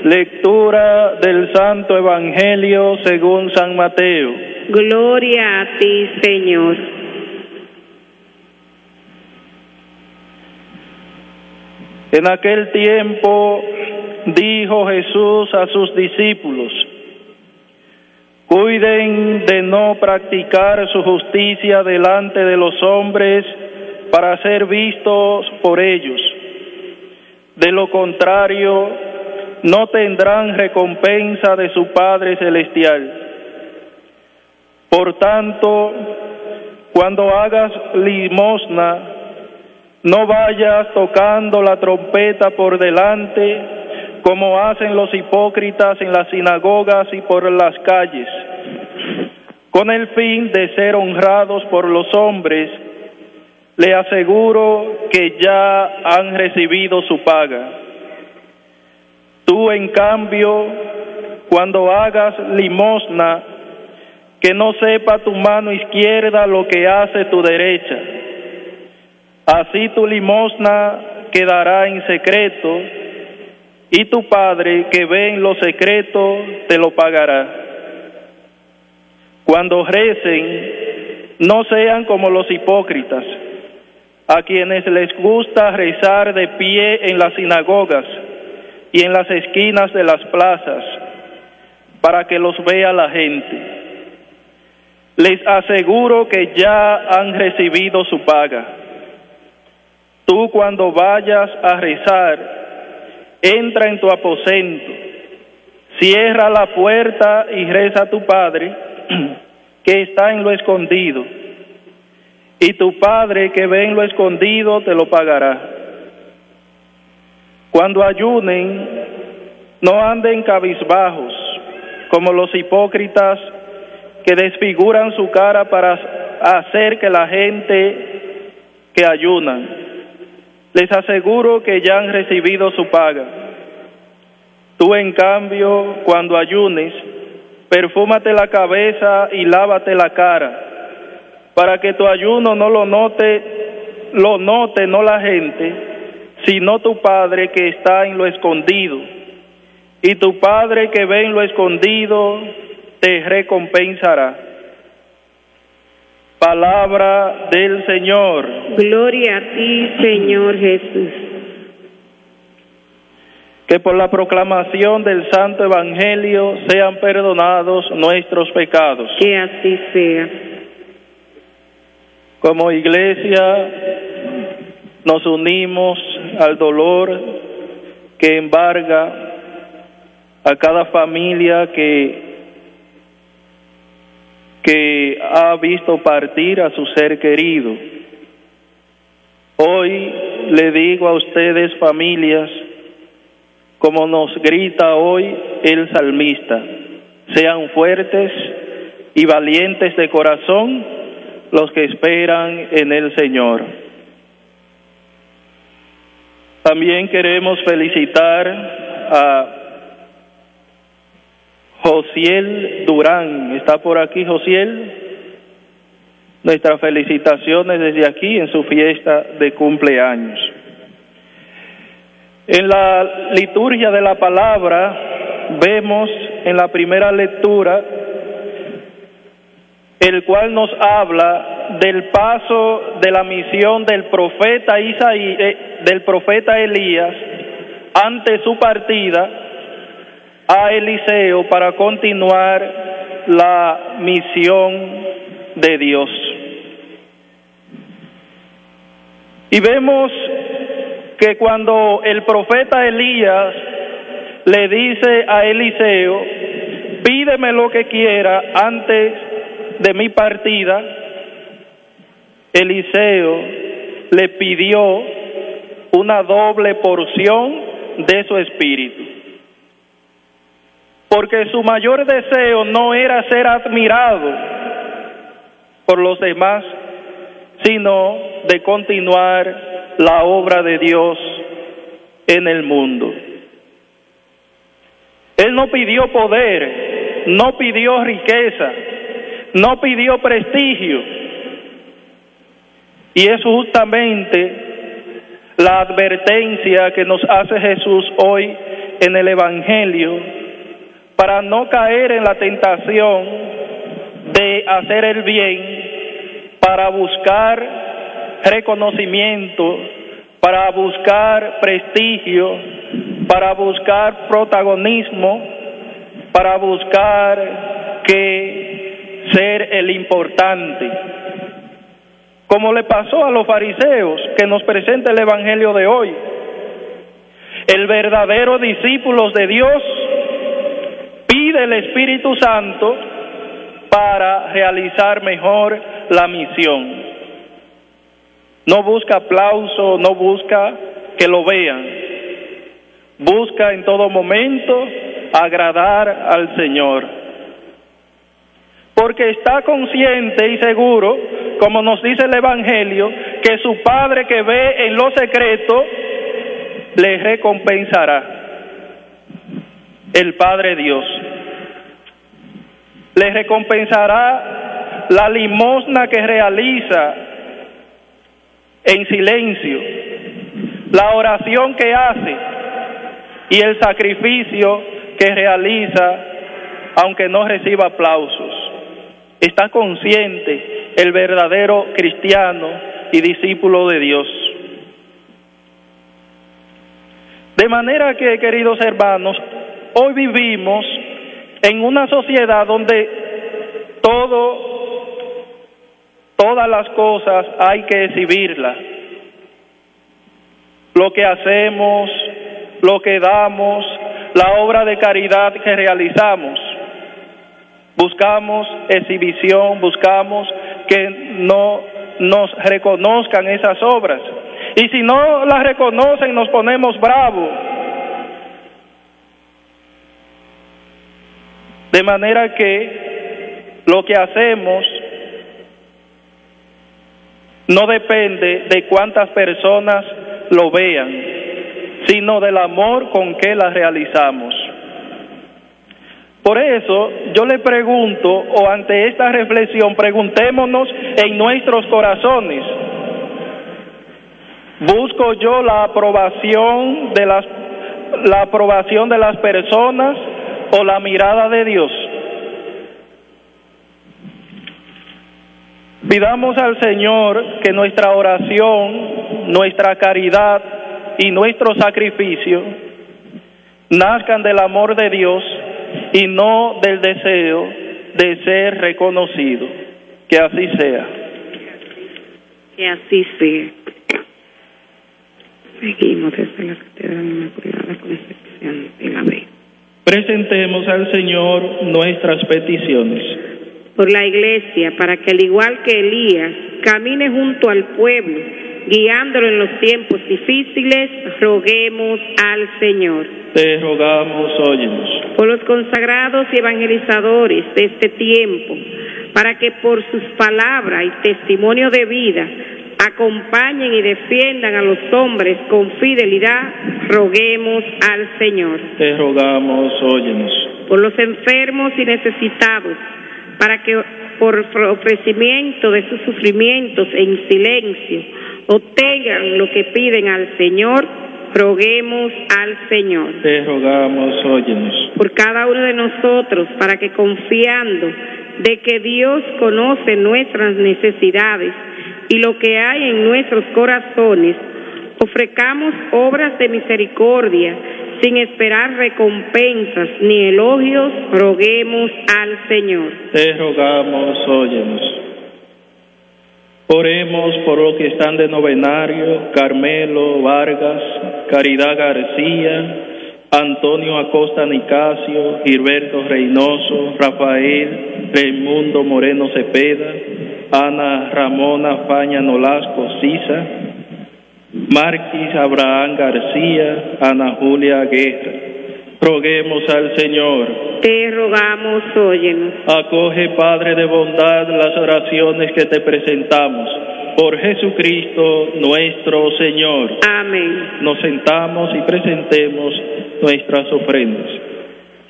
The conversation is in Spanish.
Lectura del Santo Evangelio según San Mateo. Gloria a ti, Señor. En aquel tiempo dijo Jesús a sus discípulos: cuiden de no practicar su justicia delante de los hombres para ser vistos por ellos. De lo contrario, no tendrán recompensa de su Padre Celestial. Por tanto, cuando hagas limosna, no vayas tocando la trompeta por delante, como hacen los hipócritas en las sinagogas y por las calles, con el fin de ser honrados por los hombres. Le aseguro que ya han recibido su paga. Tú, en cambio, cuando hagas limosna, que no sepa tu mano izquierda lo que hace tu derecha. Así tu limosna quedará en secreto, y tu Padre que ve en lo secreto te lo pagará. Cuando recen, no sean como los hipócritas, a quienes les gusta rezar de pie en las sinagogas y en las esquinas de las plazas, para que los vea la gente. Les aseguro que ya han recibido su paga. Tú, cuando vayas a rezar, entra en tu aposento, cierra la puerta y reza a tu Padre que está en lo escondido, y tu Padre que ve en lo escondido te lo pagará. Cuando ayunen, no anden cabizbajos, como los hipócritas que desfiguran su cara para hacer que la gente que ayunan. Les aseguro que ya han recibido su paga. Tú, en cambio, cuando ayunes, perfúmate la cabeza y lávate la cara, para que tu ayuno no lo note no la gente, sino tu Padre que está en lo escondido. Y tu Padre que ve en lo escondido te recompensará. Palabra del Señor. Gloria a ti, Señor Jesús. Que por la proclamación del Santo Evangelio sean perdonados nuestros pecados. Que así sea. Como Iglesia nos unimos al dolor que embarga a cada familia que ha visto partir a su ser querido. Hoy le digo a ustedes, familias, como nos grita hoy el salmista: sean fuertes y valientes de corazón los que esperan en el Señor. También queremos felicitar a Josiel Durán. ¿Está por aquí Josiel? Nuestras felicitaciones desde aquí en su fiesta de cumpleaños. En la liturgia de la palabra vemos en la primera lectura el cual nos habla del paso de la misión del profeta Elías ante su partida a Eliseo para continuar la misión de Dios. Y vemos que cuando el profeta Elías le dice a Eliseo: pídeme lo que quiera antes de mi partida, Eliseo le pidió una doble porción de su espíritu, porque su mayor deseo no era ser admirado por los demás, sino de continuar la obra de Dios en el mundo. Él no pidió poder, no pidió riqueza, no pidió prestigio, y es justamente la advertencia que nos hace Jesús hoy en el Evangelio para no caer en la tentación de hacer el bien para buscar reconocimiento, para buscar prestigio, para buscar protagonismo, para buscar ser el importante. Como le pasó a los fariseos que nos presenta el Evangelio de hoy. El verdadero discípulo de Dios pide el Espíritu Santo para realizar mejor la misión. No busca aplauso, no busca que lo vean. Busca en todo momento agradar al Señor. Porque está consciente y seguro, como nos dice el Evangelio, que su Padre que ve en lo secreto le recompensará. El Padre Dios le recompensará la limosna que realiza en silencio, la oración que hace y el sacrificio que realiza aunque no reciba aplausos. Está consciente el verdadero cristiano y discípulo de Dios. De manera que, queridos hermanos, hoy vivimos en una sociedad donde todas las cosas hay que exhibirlas. Lo que hacemos, lo que damos, la obra de caridad que realizamos. Buscamos exhibición, buscamos que no nos reconozcan esas obras. Y si no las reconocen, nos ponemos bravos. De manera que lo que hacemos no depende de cuántas personas lo vean, sino del amor con que las realizamos. Por eso yo le pregunto, o ante esta reflexión, preguntémonos en nuestros corazones: ¿busco yo la aprobación de las personas o la mirada de Dios? Pidamos al Señor que nuestra oración, nuestra caridad y nuestro sacrificio nazcan del amor de Dios y no del deseo de ser reconocido. Que así sea. Que así sea. Seguimos desde la Catedral Inmaculada Concepción de la Ve. Presentemos al Señor nuestras peticiones. Por la Iglesia, para que al igual que Elías camine junto al pueblo, guiándolo en los tiempos difíciles, roguemos al Señor. Te rogamos, óyenos. Por los consagrados y evangelizadores de este tiempo, para que por sus palabras y testimonio de vida acompañen y defiendan a los hombres con fidelidad, roguemos al Señor. Te rogamos, óyenos. Por los enfermos y necesitados, para que por ofrecimiento de sus sufrimientos en silencio obtengan lo que piden al Señor, roguemos al Señor. Te rogamos, óyenos. Por cada uno de nosotros, para que confiando de que Dios conoce nuestras necesidades y lo que hay en nuestros corazones, ofrezcamos obras de misericordia sin esperar recompensas ni elogios, roguemos al Señor. Te rogamos, óyenos. Oremos por los que están de novenario: Carmelo Vargas, Caridad García, Antonio Acosta Nicasio, Gilberto Reynoso, Rafael Raimundo Moreno Cepeda, Ana Ramona Faña Nolasco Sisa, Marquis Abraham García, Ana Julia Guerra. Roguemos al Señor. Te rogamos, óyenos. Acoge, Padre de bondad, las oraciones que te presentamos. Por Jesucristo nuestro Señor. Amén. Nos sentamos y presentemos nuestras ofrendas.